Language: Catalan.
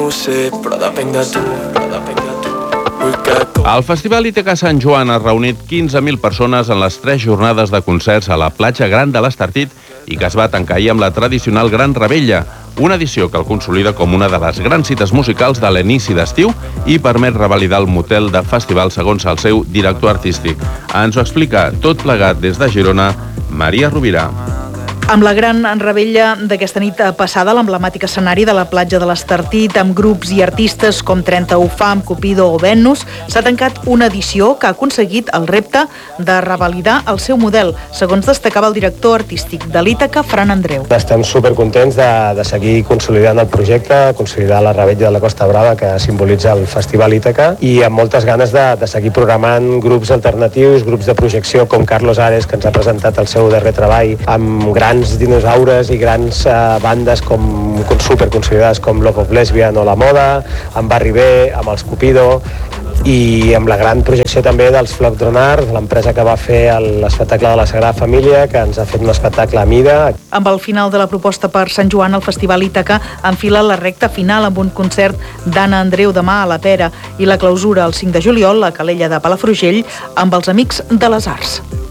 ho sé, però depèn de tu. El Festival Ítaca Sant Joan ha reunit 15.000 persones en les 3 jornades de concerts a la platja Gran de l'Estartit i que es va tancar ahir amb la tradicional Gran Rebella, una edició que el consolida com una de les grans cites musicals de l'inici d'estiu i permet revalidar el motel de festival segons el seu director artístic. Ens ho explica tot plegat des de Girona, Maria Rovira. Amb la Gran Rebella d'aquesta nit passada, l'emblemàtic escenari de la platja de l'Estartit, amb grups i artistes com 30 UFAM, Cupido o Venus, s'ha tancat una edició que ha aconseguit el repte de revalidar el seu model, segons destacava el director artístic de l'Ítaca, Fran Andreu. Estem supercontents de seguir consolidant el projecte, consolidar la Rebella de la Costa Brava, que simbolitza el Festival Ítaca, i amb moltes ganes de seguir programant grups alternatius, grups de projecció com Carlos Ares, que ens ha presentat el seu darrer treball, amb grans dinosaures i grans bandes com superconsolidades com Love of Lesbian o La Moda, amb Barri B, amb els Cupido, i amb la gran projecció també dels Flock Dronar, l'empresa que va fer l'espectacle de la Sagrada Família, que ens ha fet un espectacle a mida. Amb el final de la proposta per Sant Joan, el Festival Ítaca enfila la recta final amb un concert d'Anna Andreu demà a la Pera i la clausura el 5 de juliol a Calella de Palafrugell amb els Amics de les Arts.